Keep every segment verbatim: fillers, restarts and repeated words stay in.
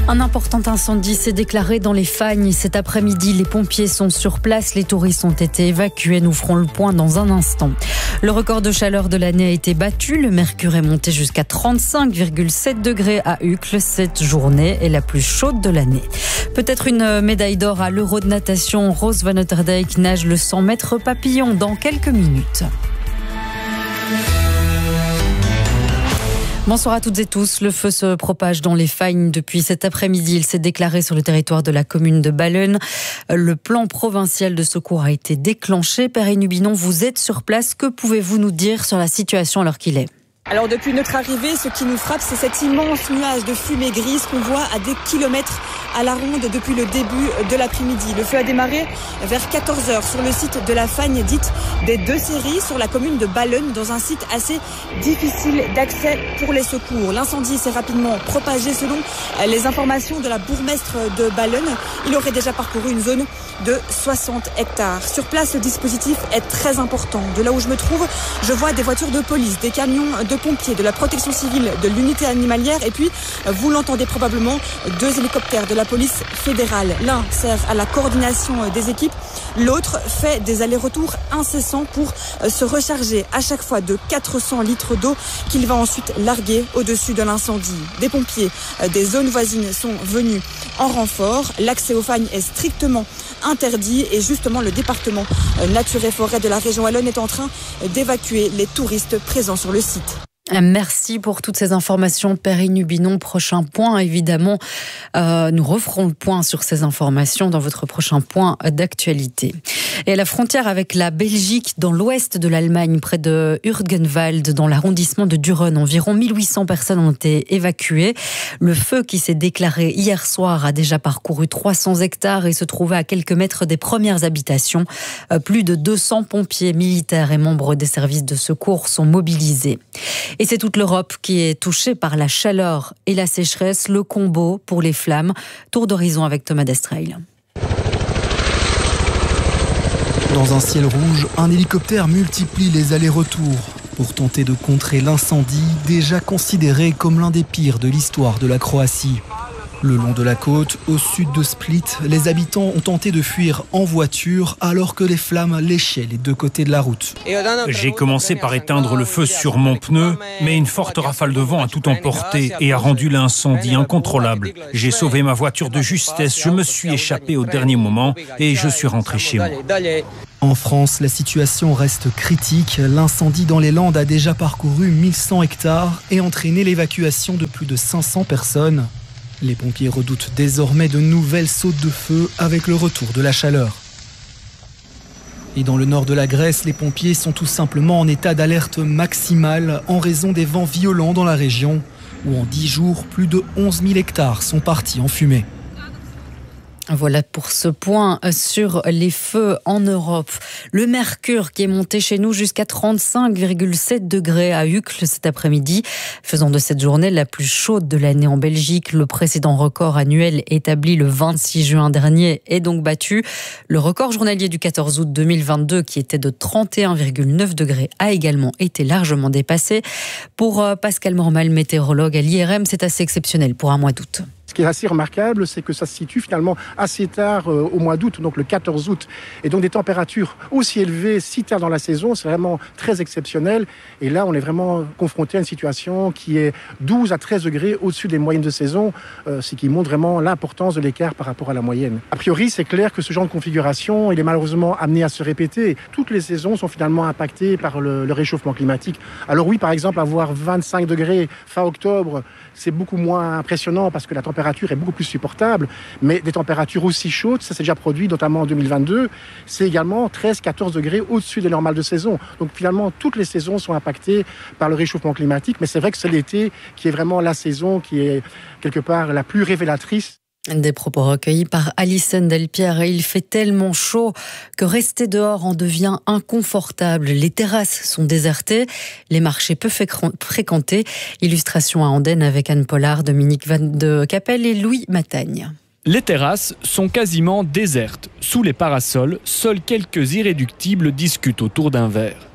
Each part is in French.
Un important incendie s'est déclaré dans les Fagnes cet après-midi. Les pompiers sont sur place, les touristes ont été évacués. Nous ferons le point dans un instant. Le record de chaleur de l'année a été battu. Le mercure est monté jusqu'à trente-cinq virgule sept degrés à Uccle. Cette journée est la plus chaude de l'année. Peut-être une médaille d'or à l'Euro de natation. Rose Van Otterdijk nage le cent mètres papillon dans quelques minutes. Bonsoir à toutes et tous. Le feu se propage dans les Fagnes depuis cet après-midi. Il s'est déclaré sur le territoire de la commune de Ballen. Le plan provincial de secours a été déclenché. Perrine Hubinon, vous êtes sur place. Que pouvez-vous nous dire sur la situation alors qu'il est ? Alors depuis notre arrivée, ce qui nous frappe, c'est cet immense nuage de fumée grise qu'on voit à des kilomètres à la ronde depuis le début de l'après-midi. Le feu a démarré vers quatorze heures sur le site de la Fagne dite des Deux Séries sur la commune de Ballen, dans un site assez difficile d'accès pour les secours. L'incendie s'est rapidement propagé selon les informations de la bourgmestre de Ballen. Il aurait déjà parcouru une zone de soixante hectares. Sur place, le dispositif est très important. De là où je me trouve, je vois des voitures de police, des camions de pompiers, de la protection civile, de l'unité animalière et puis, vous l'entendez probablement, deux hélicoptères de la police fédérale. L'un sert à la coordination des équipes, l'autre fait des allers-retours incessants pour se recharger à chaque fois de quatre cents litres d'eau qu'il va ensuite larguer au-dessus de l'incendie. Des pompiers des zones voisines sont venus en renfort. L'accès aux Fagnes est strictement interdit et justement le département Nature et Forêt de la région Wallonne est en train d'évacuer les touristes présents sur le site. Merci pour toutes ces informations, Perrine Hubinon. Prochain point, évidemment, euh, nous referons le point sur ces informations dans votre prochain point d'actualité. Et à la frontière avec la Belgique, dans l'ouest de l'Allemagne, près de Hürgenwald, dans l'arrondissement de Düren, environ mille huit cents personnes ont été évacuées. Le feu qui s'est déclaré hier soir a déjà parcouru trois cents hectares et se trouvait à quelques mètres des premières habitations. Euh, plus de deux cents pompiers, militaires et membres des services de secours sont mobilisés. Et c'est toute l'Europe qui est touchée par la chaleur et la sécheresse, le combo pour les flammes. Tour d'horizon avec Thomas Destreil. Dans un ciel rouge, un hélicoptère multiplie les allers-retours pour tenter de contrer l'incendie déjà considéré comme l'un des pires de l'histoire de la Croatie. Le long de la côte, au sud de Split, les habitants ont tenté de fuir en voiture alors que les flammes léchaient les deux côtés de la route. J'ai commencé par éteindre le feu sur mon pneu, mais une forte rafale de vent a tout emporté et a rendu l'incendie incontrôlable. J'ai sauvé ma voiture de justesse, je me suis échappé au dernier moment et je suis rentré chez moi. En France, la situation reste critique. L'incendie dans les Landes a déjà parcouru mille cent hectares et entraîné l'évacuation de plus de cinq cents personnes. Les pompiers redoutent désormais de nouvelles sautes de feu avec le retour de la chaleur. Et dans le nord de la Grèce, les pompiers sont tout simplement en état d'alerte maximale en raison des vents violents dans la région, où en dix jours, plus de onze mille hectares sont partis en fumée. Voilà pour ce point sur les feux en Europe. Le mercure qui est monté chez nous jusqu'à trente-cinq virgule sept degrés à Uccle cet après-midi, faisant de cette journée la plus chaude de l'année en Belgique. Le précédent record annuel établi le vingt-six juin dernier est donc battu. Le record journalier du quatorze août deux mille vingt-deux, qui était de trente et un virgule neuf degrés, a également été largement dépassé. Pour Pascal Mormal, météorologue à l'I R M, c'est assez exceptionnel pour un mois d'août. Ce qui est assez remarquable, c'est que ça se situe finalement assez tard euh, au mois d'août, donc le quatorze août. Et donc des températures aussi élevées si tard dans la saison, c'est vraiment très exceptionnel. Et là, on est vraiment confronté à une situation qui est douze à treize degrés au-dessus des moyennes de saison, euh, ce qui montre vraiment l'importance de l'écart par rapport à la moyenne. A priori, c'est clair que ce genre de configuration, il est malheureusement amené à se répéter. Toutes les saisons sont finalement impactées par le, le réchauffement climatique. Alors oui, par exemple, avoir vingt-cinq degrés fin octobre, c'est beaucoup moins impressionnant parce que la température est beaucoup plus supportable, mais des températures aussi chaudes, ça s'est déjà produit notamment en deux mille vingt-deux, c'est également treize à quatorze degrés au-dessus des normales de saison. Donc finalement, toutes les saisons sont impactées par le réchauffement climatique, mais c'est vrai que c'est l'été qui est vraiment la saison qui est quelque part la plus révélatrice. Des propos recueillis par Alison Delpierre. Et il fait tellement chaud que rester dehors en devient inconfortable. Les terrasses sont désertées, les marchés peu fréquentés. Illustration à Andenne avec Anne Pollard, Dominique Van de Capelle et Louis Matagne. Les terrasses sont quasiment désertes. Sous les parasols, seuls quelques irréductibles discutent autour d'un verre.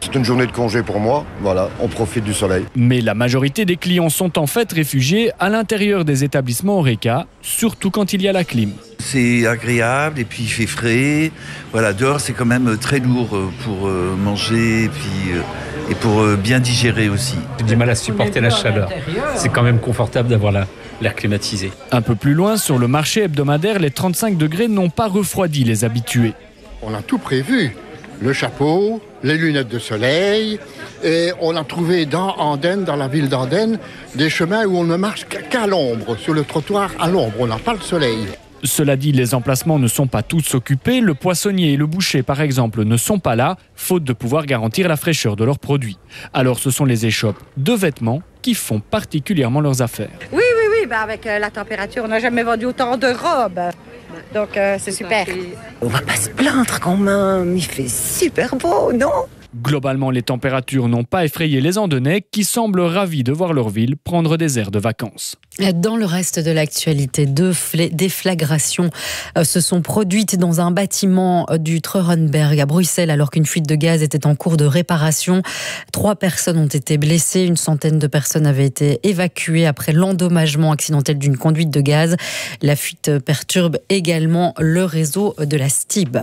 C'est une journée de congé pour moi, voilà, on profite du soleil. Mais la majorité des clients sont en fait réfugiés à l'intérieur des établissements Horeca, surtout quand il y a la clim. C'est agréable et puis il fait frais. Voilà, dehors c'est quand même très lourd pour manger et, puis, et pour bien digérer aussi. J'ai du mal à supporter la chaleur. C'est quand même confortable d'avoir la, l'air climatisé. Un peu plus loin, sur le marché hebdomadaire, les trente-cinq degrés n'ont pas refroidi les habitués. On a tout prévu. Le chapeau, les lunettes de soleil, et on a trouvé dans Andenne, dans la ville d'Andenne, des chemins où on ne marche qu'à l'ombre, sur le trottoir à l'ombre, on n'a pas le soleil. Cela dit, les emplacements ne sont pas tous occupés. Le poissonnier et le boucher, par exemple, ne sont pas là, faute de pouvoir garantir la fraîcheur de leurs produits. Alors ce sont les échoppes de vêtements qui font particulièrement leurs affaires. Oui, oui, oui, ben avec euh, la température, on n'a jamais vendu autant de robes. Donc euh, c'est super. On va pas se plaindre quand même, il fait super beau, non ? Globalement, les températures n'ont pas effrayé les Andennais qui semblent ravis de voir leur ville prendre des airs de vacances. Dans le reste de l'actualité, deux déflagrations se sont produites dans un bâtiment du Treurenberg à Bruxelles alors qu'une fuite de gaz était en cours de réparation. Trois personnes ont été blessées, une centaine de personnes avaient été évacuées après l'endommagement accidentel d'une conduite de gaz. La fuite perturbe également le réseau de la S T I B.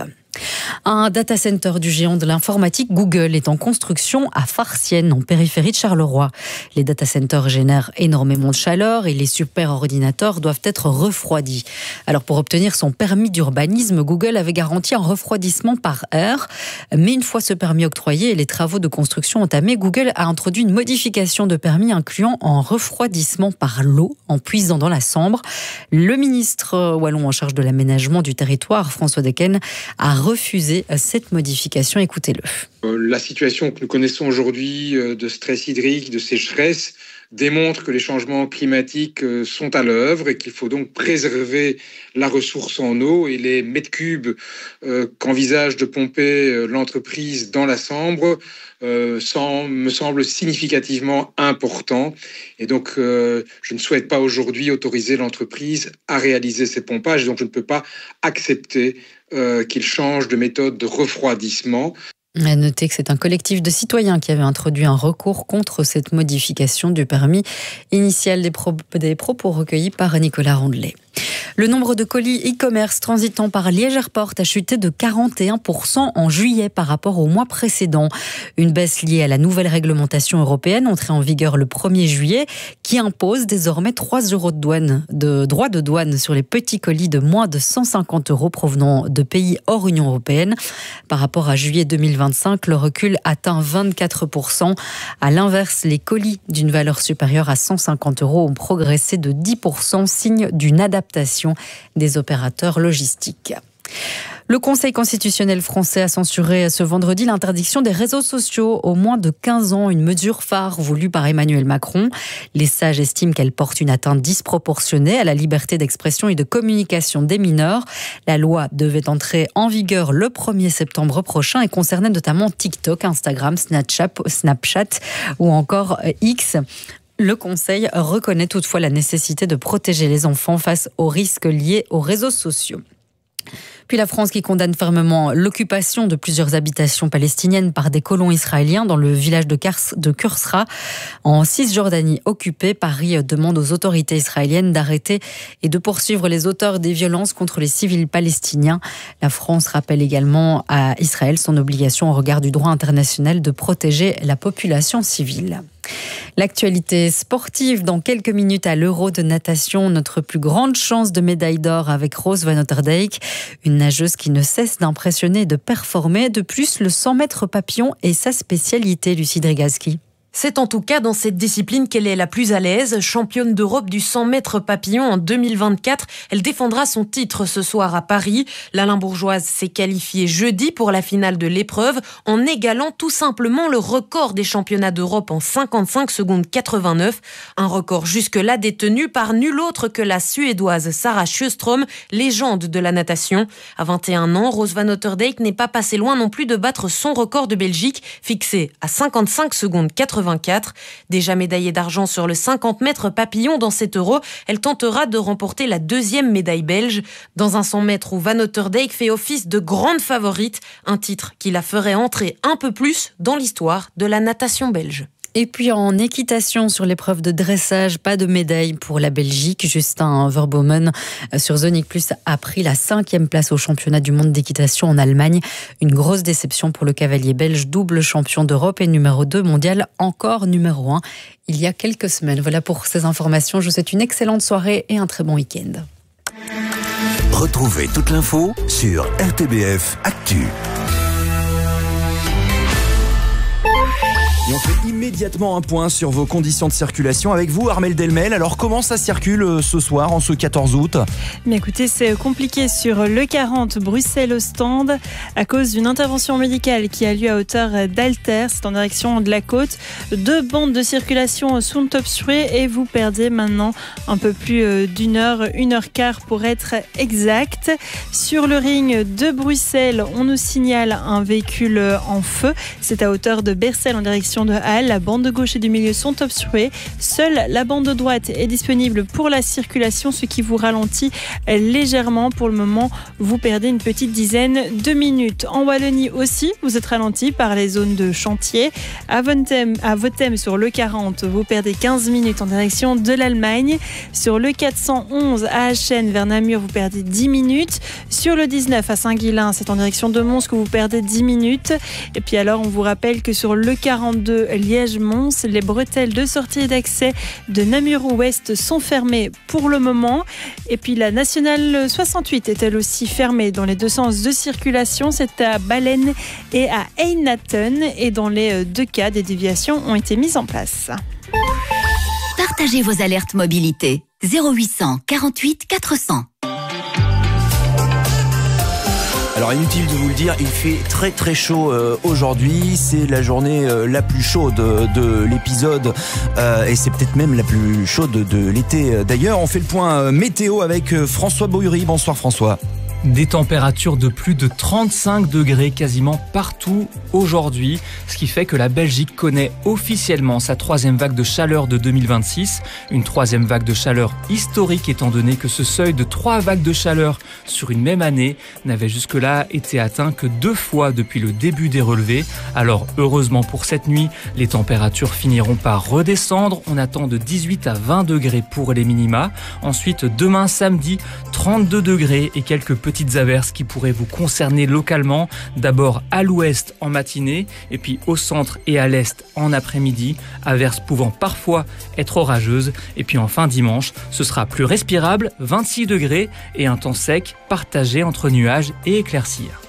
Un data center du géant de l'informatique Google est en construction à Farciennes, en périphérie de Charleroi. Les data centers génèrent énormément de chaleur et les superordinateurs doivent être refroidis. Alors pour obtenir son permis d'urbanisme, Google avait garanti un refroidissement par air. Mais une fois ce permis octroyé et les travaux de construction entamés, Google a introduit une modification de permis incluant un refroidissement par l'eau en puisant dans la Sambre. Le ministre wallon en charge de l'aménagement du territoire, François Decken, a refusé cette modification. Écoutez-le. La situation que nous connaissons aujourd'hui de stress hydrique, de sécheresse, démontre que les changements climatiques sont à l'œuvre et qu'il faut donc préserver la ressource en eau, et les mètres cubes euh, qu'envisage de pomper l'entreprise dans la Sambre euh, sans, me semble significativement important. Et donc, euh, je ne souhaite pas aujourd'hui autoriser l'entreprise à réaliser ces pompages. Donc, je ne peux pas accepter euh, qu'il change de méthode de refroidissement. À noter que c'est un collectif de citoyens qui avait introduit un recours contre cette modification du permis initial, des, pro- des propos recueillis par Nicolas Rondelet. Le nombre de colis e-commerce transitant par Liège Airport a chuté de quarante et un pour cent en juillet par rapport au mois précédent. Une baisse liée à la nouvelle réglementation européenne entrée en vigueur le premier juillet qui impose désormais trois euros de douane, de droits de douane sur les petits colis de moins de cent cinquante euros provenant de pays hors Union européenne. Par rapport à juillet deux mille vingt-cinq, le recul atteint vingt-quatre pour cent. À l'inverse, les colis d'une valeur supérieure à cent cinquante euros ont progressé de dix pour cent, signe d'une adaptation des opérateurs logistiques. Le Conseil constitutionnel français a censuré ce vendredi l'interdiction des réseaux sociaux aux moins de quinze ans, une mesure phare voulue par Emmanuel Macron. Les sages estiment qu'elle porte une atteinte disproportionnée à la liberté d'expression et de communication des mineurs. La loi devait entrer en vigueur le premier septembre prochain et concernait notamment TikTok, Instagram, Snapchat, Snapchat ou encore X. Le Conseil reconnaît toutefois la nécessité de protéger les enfants face aux risques liés aux réseaux sociaux. Puis la France qui condamne fermement l'occupation de plusieurs habitations palestiniennes par des colons israéliens dans le village de, Kars, de Kursra en Cisjordanie occupée. Paris demande aux autorités israéliennes d'arrêter et de poursuivre les auteurs des violences contre les civils palestiniens. La France rappelle également à Israël son obligation au regard du droit international de protéger la population civile. L'actualité sportive dans quelques minutes à l'Euro de natation. Notre plus grande chance de médaille d'or avec Rose Van Otterdijk, une nageuse qui ne cesse d'impressionner et de performer. De plus, le cent mètres papillon est sa spécialité, Lucie Dregalski. C'est en tout cas dans cette discipline qu'elle est la plus à l'aise. Championne d'Europe du cent mètres papillon en deux mille vingt-quatre, elle défendra son titre ce soir à Paris. La Limbourgeoise s'est qualifiée jeudi pour la finale de l'épreuve en égalant tout simplement le record des championnats d'Europe en cinquante-cinq secondes quatre-vingt-neuf. Un record jusque-là détenu par nul autre que la Suédoise Sarah Sjöström, légende de la natation. À vingt et un ans, Rose Van Otterdijk n'est pas passée loin non plus de battre son record de Belgique, fixé à cinquante-cinq secondes quatre-vingt-dix. quatre-vingt-quatre. Déjà médaillée d'argent sur le cinquante mètres papillon dans cet Euro, elle tentera de remporter la deuxième médaille belge. Dans un cent mètres où Van Otterdijk fait office de grande favorite, un titre qui la ferait entrer un peu plus dans l'histoire de la natation belge. Et puis en équitation sur l'épreuve de dressage, pas de médaille pour la Belgique. Justin Verbomen sur Zonic Plus a pris la cinquième place au championnat du monde d'équitation en Allemagne. Une grosse déception pour le cavalier belge, double champion d'Europe et numéro deux mondial, encore numéro un il y a quelques semaines. Voilà pour ces informations. Je vous souhaite une excellente soirée et un très bon week-end. Retrouvez toute l'info sur R T B F Actu. Et on fait immédiatement un point sur vos conditions de circulation avec vous, Armelle Delmel. Alors comment ça circule ce soir, en ce quatorze août ? Mais écoutez, c'est compliqué sur le quarante Bruxelles-Ostende à cause d'une intervention médicale qui a lieu à hauteur d'Alter. C'est en direction de la côte. Deux bandes de circulation sont obstruées et vous perdez maintenant un peu plus d'une heure, une heure quart pour être exact. Sur le ring de Bruxelles, on nous signale un véhicule en feu. C'est à hauteur de Bercel en direction de Halle. La bande de gauche et du milieu sont obstruées. Seule la bande de droite est disponible pour la circulation, ce qui vous ralentit légèrement. Pour le moment, vous perdez une petite dizaine de minutes. En Wallonie aussi, vous êtes ralenti par les zones de chantier. À Votem, à Votem sur le quarante, vous perdez quinze minutes en direction de l'Allemagne. Sur le quatre cent onze à Achen vers Namur, vous perdez dix minutes. Sur le dix-neuf à Saint-Guilain, c'est en direction de Mons que vous perdez dix minutes. Et puis alors, on vous rappelle que sur le quarante-deux Liège-Mons, les bretelles de sortie et d'accès de Namur-Ouest sont fermées pour le moment. Et puis la nationale soixante-huit est elle aussi fermée dans les deux sens de circulation. C'est à Baleine et à Einaten. Et dans les deux cas, des déviations ont été mises en place. Partagez vos alertes mobilité. zéro huit cent quarante-huit quatre cents. Alors inutile de vous le dire, il fait très très chaud euh, aujourd'hui. C'est la journée euh, la plus chaude de l'épisode euh, et c'est peut-être même la plus chaude de l'été. D'ailleurs, on fait le point euh, météo avec euh, François Bohury. Bonsoir François. Des températures de plus de trente-cinq degrés quasiment partout aujourd'hui, ce qui fait que la Belgique connaît officiellement sa troisième vague de chaleur de deux mille vingt-six, une troisième vague de chaleur historique étant donné que ce seuil de trois vagues de chaleur sur une même année n'avait jusque-là été atteint que deux fois depuis le début des relevés. Alors heureusement pour cette nuit, les températures finiront par redescendre. On attend de dix-huit à vingt degrés pour les minima. Ensuite, demain samedi, trente-deux degrés et quelques petits petites averses qui pourraient vous concerner localement, d'abord à l'ouest en matinée et puis au centre et à l'est en après-midi, averses pouvant parfois être orageuses et puis enfin dimanche, ce sera plus respirable, vingt-six degrés et un temps sec partagé entre nuages et éclaircies.